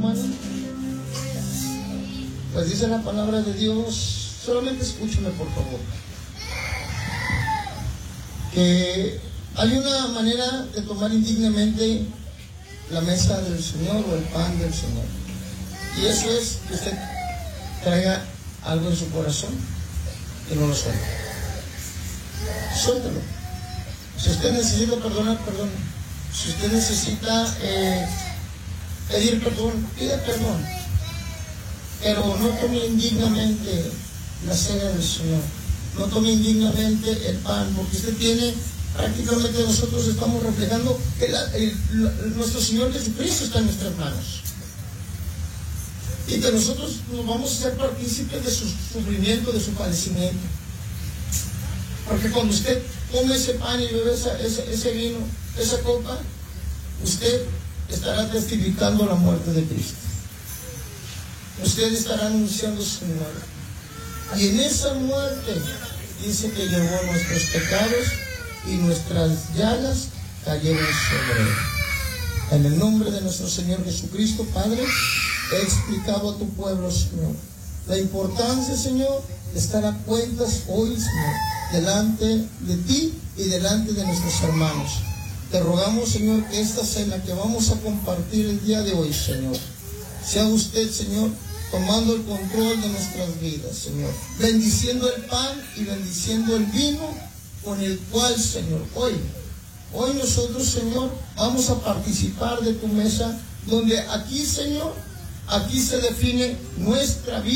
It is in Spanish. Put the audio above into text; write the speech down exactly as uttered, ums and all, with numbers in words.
mano. Pues dice la palabra de Dios, solamente escúchame por favor, que hay una manera de tomar indignamente la mesa del Señor o el pan del Señor. Y eso es que usted traiga algo en su corazón que no lo suelta. Suéltalo. Si usted necesita perdonar, perdone. Si usted necesita eh, pedir perdón, pida perdón. Pero no tome indignamente la cena del Señor. No tome indignamente el pan, porque usted tiene, prácticamente nosotros estamos reflejando que la, el, la, nuestro Señor Jesucristo está en nuestras manos. Y que nosotros nos vamos a ser partícipes de su sufrimiento, de su padecimiento. Porque cuando usted come ese pan y bebe esa, ese, ese vino, esa copa, usted estará testificando la muerte de Cristo. Usted estará anunciando su muerte. Y en esa muerte dice que llevó nuestros pecados y nuestras llagas cayeron sobre él. En el nombre de nuestro Señor Jesucristo, Padre, he explicado a tu pueblo, Señor, la importancia, Señor, de estar a cuentas hoy, Señor, delante de ti y delante de nuestros hermanos. Te rogamos, Señor, que esta cena que vamos a compartir el día de hoy, Señor, sea usted, Señor, tomando el control de nuestras vidas, Señor, bendiciendo el pan y bendiciendo el vino con el cual, Señor, hoy, hoy nosotros, Señor, vamos a participar de tu mesa, donde aquí, Señor, aquí se define nuestra vida.